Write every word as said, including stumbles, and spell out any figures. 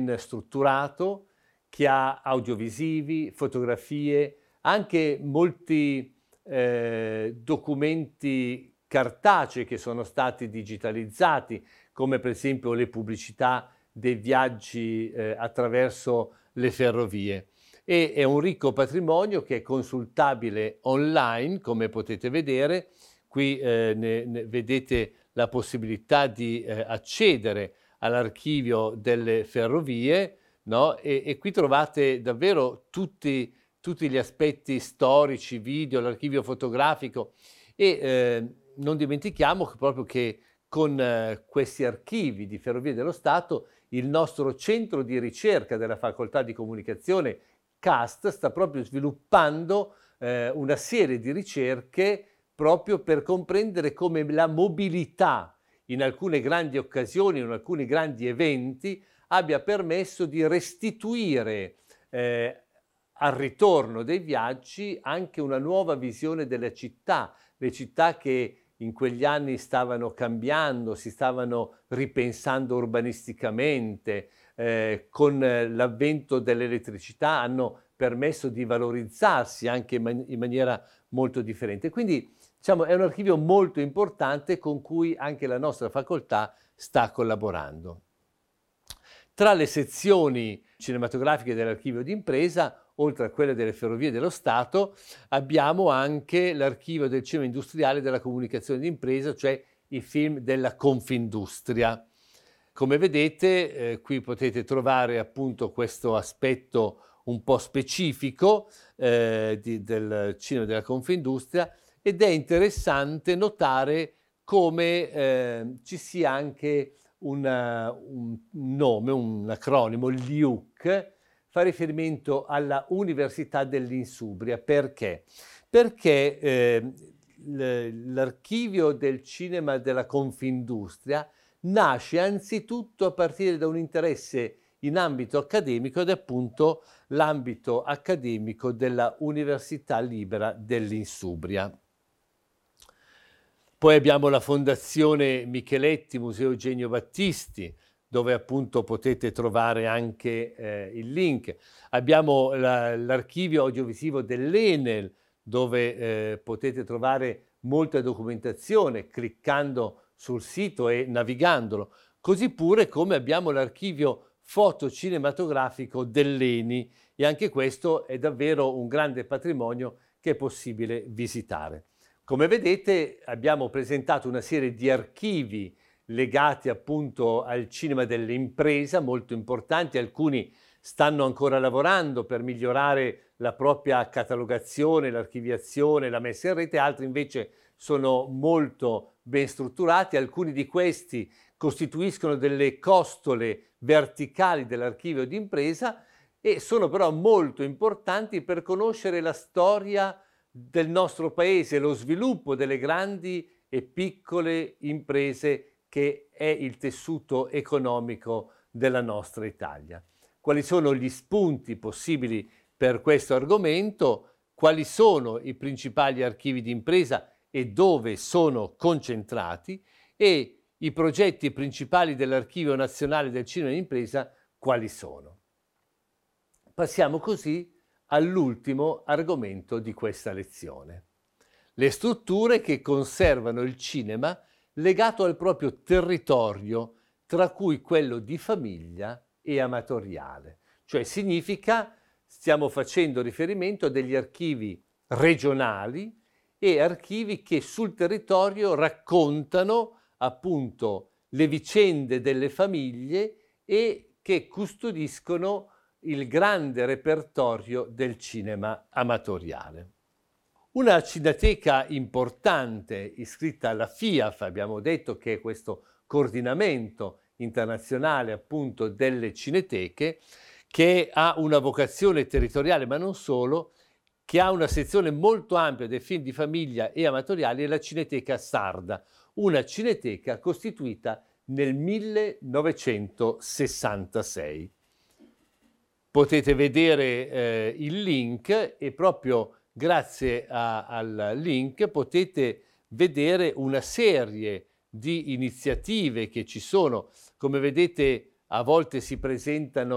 ben strutturato, che ha audiovisivi, fotografie, anche molti eh, documenti cartacei che sono stati digitalizzati, come per esempio le pubblicità dei viaggi eh, attraverso le ferrovie. E è un ricco patrimonio che è consultabile online, come potete vedere. Qui eh, ne, ne vedete la possibilità di eh, accedere all'archivio delle ferrovie, no? E, e qui trovate davvero tutti, tutti gli aspetti storici, video, l'archivio fotografico e eh, non dimentichiamo che proprio che con eh, questi archivi di Ferrovie dello Stato il nostro centro di ricerca della Facoltà di Comunicazione C A S T sta proprio sviluppando eh, una serie di ricerche proprio per comprendere come la mobilità in alcune grandi occasioni, in alcuni grandi eventi, abbia permesso di restituire eh, al ritorno dei viaggi anche una nuova visione delle città, le città che in quegli anni stavano cambiando, si stavano ripensando urbanisticamente, eh, con l'avvento dell'elettricità hanno permesso di valorizzarsi anche in, man- in maniera molto differente. Quindi diciamo, è un archivio molto importante con cui anche la nostra facoltà sta collaborando. Tra le sezioni cinematografiche dell'archivio d'impresa, oltre a quelle delle Ferrovie dello Stato, abbiamo anche l'archivio del cinema industriale della comunicazione d'impresa, cioè i film della Confindustria. Come vedete, eh, qui potete trovare appunto questo aspetto un po' specifico eh, di, del cinema della Confindustria ed è interessante notare come eh, ci sia anche una, un nome, un acronimo, l'I U C, fa riferimento alla Università dell'Insubria. Perché? Perché eh, l'archivio del cinema della Confindustria nasce anzitutto a partire da un interesse in ambito accademico ed è appunto l'ambito accademico della Università Libera dell'Insubria. Poi abbiamo la Fondazione Micheletti, Museo Eugenio Battisti, dove appunto potete trovare anche eh, il link. Abbiamo la, l'archivio audiovisivo dell'Enel, dove eh, potete trovare molta documentazione cliccando sul sito e navigandolo. Così pure come abbiamo l'archivio fotocinematografico dell'Eni e anche questo è davvero un grande patrimonio che è possibile visitare. Come vedete abbiamo presentato una serie di archivi legati appunto al cinema dell'impresa, molto importanti, alcuni stanno ancora lavorando per migliorare la propria catalogazione, l'archiviazione, la messa in rete, altri invece sono molto ben strutturati, alcuni di questi costituiscono delle costole verticali dell'archivio d'impresa e sono però molto importanti per conoscere la storia del nostro paese, lo sviluppo delle grandi e piccole imprese che è il tessuto economico della nostra Italia. Quali sono gli spunti possibili per questo argomento? Quali sono i principali archivi di impresa e dove sono concentrati? E i progetti principali dell'Archivio Nazionale del Cinema d'Impresa quali sono? Passiamo così all'ultimo argomento di questa lezione. Le strutture che conservano il cinema legato al proprio territorio, tra cui quello di famiglia e amatoriale. Cioè significa, stiamo facendo riferimento a degli archivi regionali e archivi che sul territorio raccontano appunto le vicende delle famiglie e che custodiscono il grande repertorio del cinema amatoriale. Una cineteca importante iscritta alla FIAF, abbiamo detto che è questo coordinamento internazionale appunto delle cineteche, che ha una vocazione territoriale ma non solo, che ha una sezione molto ampia dei film di famiglia e amatoriali, è la Cineteca Sarda, una cineteca costituita nel millenovecentosessantasei. Potete vedere eh, il link e proprio grazie a, al link potete vedere una serie di iniziative che ci sono. Come vedete a volte si presentano